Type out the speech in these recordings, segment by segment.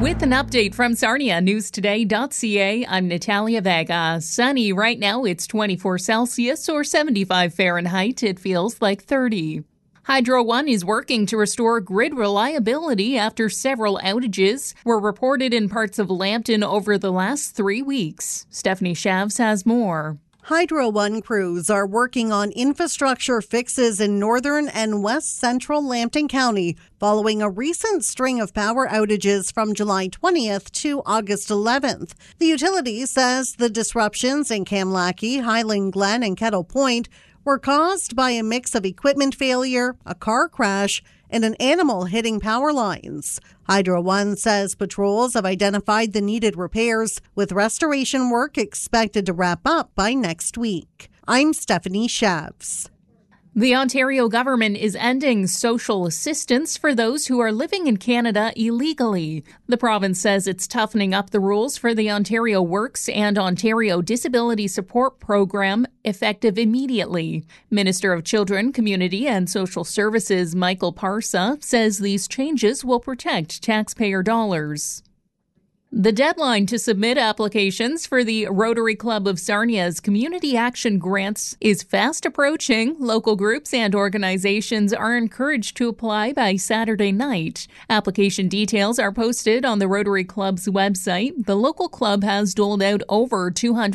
With an update from Sarnia, newstoday.ca, I'm Natalia Vega. Sunny right now, it's 24 Celsius or 75 Fahrenheit. It feels like 30. Hydro One is working to restore grid reliability after several outages were reported in parts of Lambton over the last 3 weeks. Stephanie Shavs has more. Hydro One crews are working on infrastructure fixes in northern and west central Lambton County following a recent string of power outages from July 20th to August 11th. The utility says the disruptions in Kamlaki, Highland Glen, and Kettle Point were caused by a mix of equipment failure, a car crash, and an animal hitting power lines. Hydro One says patrols have identified the needed repairs, with restoration work expected to wrap up by next week. I'm Stephanie Shavs. The Ontario government is ending social assistance for those who are living in Canada illegally. The province says it's toughening up the rules for the Ontario Works and Ontario Disability Support Program, effective immediately. Minister of Children, Community and Social Services Michael Parsa says these changes will protect taxpayer dollars. The deadline to submit applications for the Rotary Club of Sarnia's Community Action Grants is fast approaching. Local groups and organizations are encouraged to apply by Saturday night. Application details are posted on the Rotary Club's website. The local club has doled out over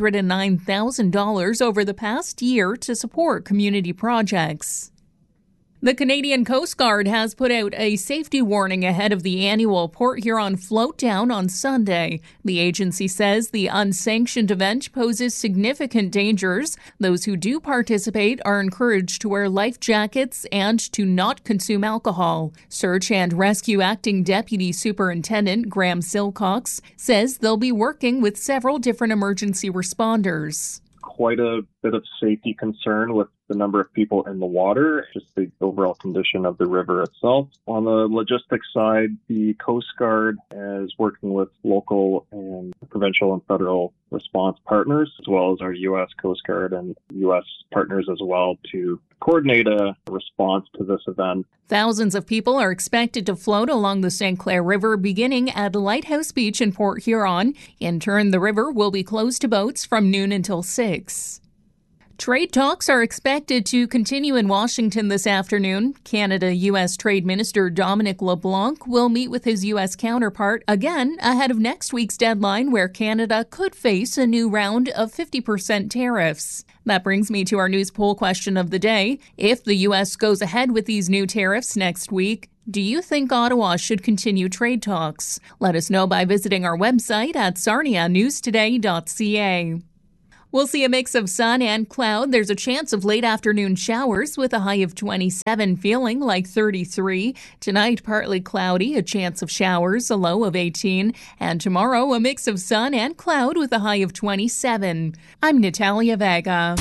$209,000 over the past year to support community projects. The Canadian Coast Guard has put out a safety warning ahead of the annual Port Huron float down on Sunday. The agency says the unsanctioned event poses significant dangers. Those who do participate are encouraged to wear life jackets and to not consume alcohol. Search and Rescue Acting Deputy Superintendent Graham Silcox says they'll be working with several different emergency responders. Quite a bit of safety concern with the number of people in the water, just the overall condition of the river itself. On the logistics side, the Coast Guard is working with local and provincial and federal response partners, as well as our U.S. Coast Guard and U.S. partners as well, to coordinate a response to this event. Thousands of people are expected to float along the St. Clair River beginning at Lighthouse Beach in Port Huron. In turn, the river will be closed to boats from noon until 6. Trade talks are expected to continue in Washington this afternoon. Canada-U.S. Trade Minister Dominic LeBlanc will meet with his U.S. counterpart again ahead of next week's deadline, where Canada could face a new round of 50% tariffs. That brings me to our news poll question of the day. If the U.S. goes ahead with these new tariffs next week, do you think Ottawa should continue trade talks? Let us know by visiting our website at sarnianewstoday.ca. We'll see a mix of sun and cloud. There's a chance of late afternoon showers with a high of 27, feeling like 33. Tonight, partly cloudy, a chance of showers, a low of 18. And tomorrow, a mix of sun and cloud with a high of 27. I'm Natalia Vega.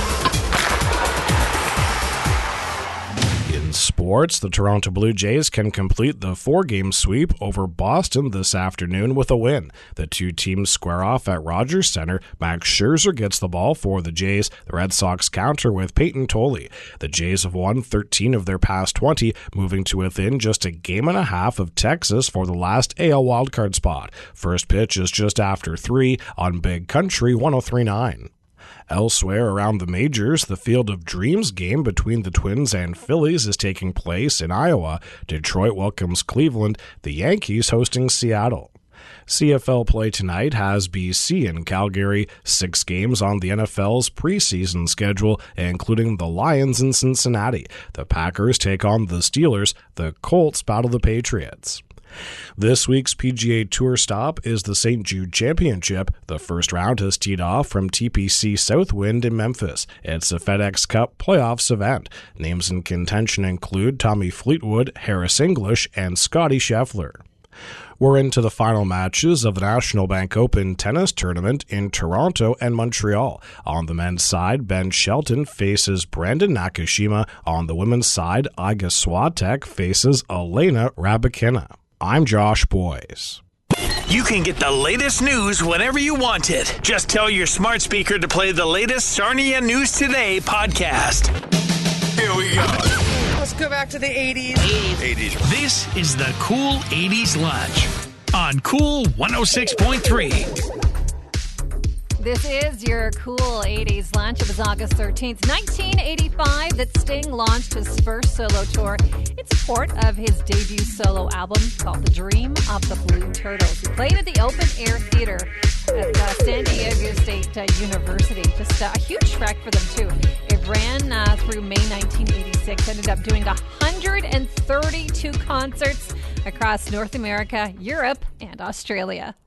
Sports, the Toronto Blue Jays can complete the 4-game sweep over Boston this afternoon with a win. The two teams square off at Rogers Center. Max Scherzer gets the ball for the Jays. The Red Sox counter with Peyton Tolley. The Jays have won 13 of their past 20, moving to within just a game and a half of Texas for the last AL wildcard spot. First pitch is just after 3 on Big Country 103.9. Elsewhere around the majors, the Field of Dreams game between the Twins and Phillies is taking place in Iowa. Detroit welcomes Cleveland, the Yankees hosting Seattle. CFL play tonight has BC in Calgary, 6 games on the NFL's preseason schedule, including the Lions in Cincinnati. The Packers take on the Steelers, the Colts battle the Patriots. This week's PGA Tour stop is the St. Jude Championship. The first round has teed off from TPC Southwind in Memphis. It's a FedEx Cup playoffs event. Names in contention include Tommy Fleetwood, Harris English, and Scotty Scheffler. We're into the final matches of the National Bank Open tennis tournament in Toronto and Montreal. On the men's side, Ben Shelton faces Brandon Nakashima. On the women's side, Iga Swiatek faces Elena Rybakina. I'm Josh Boyce. You can get the latest news whenever you want it. Just tell your smart speaker to play the latest Sarnia News Today podcast. Here we go. Let's go back to the 80s. 80s. This is the Cool 80s Lunch. on Cool 106.3. This is your cool 80s launch. It was August 13th, 1985 that Sting launched his first solo tour in support of his debut solo album called The Dream of the Blue Turtles. He played at the Open Air Theater at San Diego State University. Just a huge track for them, too. It ran through May 1986, ended up doing 132 concerts across North America, Europe, and Australia.